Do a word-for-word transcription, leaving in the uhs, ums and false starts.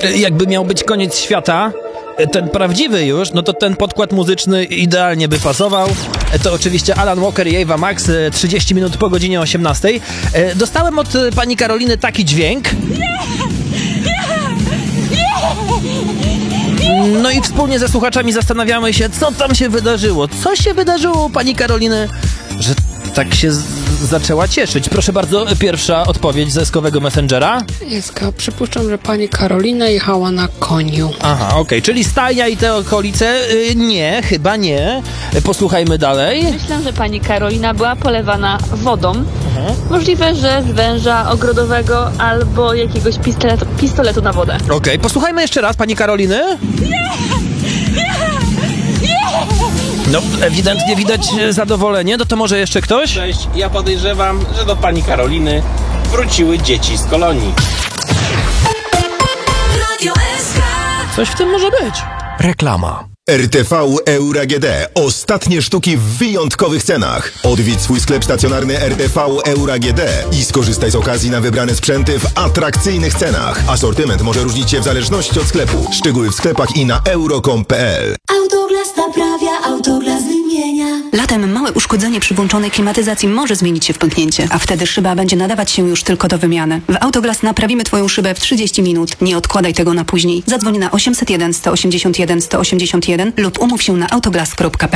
Jakby miał być koniec świata, ten prawdziwy już, no to ten podkład muzyczny idealnie by pasował. To oczywiście Alan Walker i Ava Max, trzydzieści minut po godzinie osiemnastej. Dostałem od pani Karoliny taki dźwięk. No i wspólnie ze słuchaczami zastanawiamy się, co tam się wydarzyło. Co się wydarzyło u pani Karoliny, że tak się z- zaczęła cieszyć? Proszę bardzo, pierwsza odpowiedź ze skowego Messengera. Jeska, przypuszczam, że pani Karolina jechała na koniu. Aha, okej, okay. Czyli Stajnia i te okolice? Yy, nie, chyba nie. Posłuchajmy dalej. Myślę, że pani Karolina była polewana wodą. Mhm. Możliwe, że z węża ogrodowego albo jakiegoś pistoletu, pistoletu na wodę. Okej, okay. Posłuchajmy jeszcze raz pani Karoliny. No, ewidentnie widać zadowolenie. No to może jeszcze ktoś? Cześć, ja podejrzewam, że do pani Karoliny wróciły dzieci z kolonii. Coś w tym może być. Reklama. R T V Euro A G D. Ostatnie sztuki w wyjątkowych cenach. Odwiedź swój sklep stacjonarny R T V Euro A G D i skorzystaj z okazji na wybrane sprzęty w atrakcyjnych cenach. Asortyment może różnić się w zależności od sklepu. Szczegóły w sklepach i na euro kropka com kropka p l. Autoglas naprawia, Autoglas wymienia. Latem małe uszkodzenie przy włączonej klimatyzacji może zmienić się w pęknięcie, a wtedy szyba będzie nadawać się już tylko do wymiany. W Autoglas naprawimy Twoją szybę w trzydzieści minut. Nie odkładaj tego na później. Zadzwoń na osiemset jeden sto osiemdziesiąt jeden sto osiemdziesiąt jeden lub umów się na autoglas kropka p l.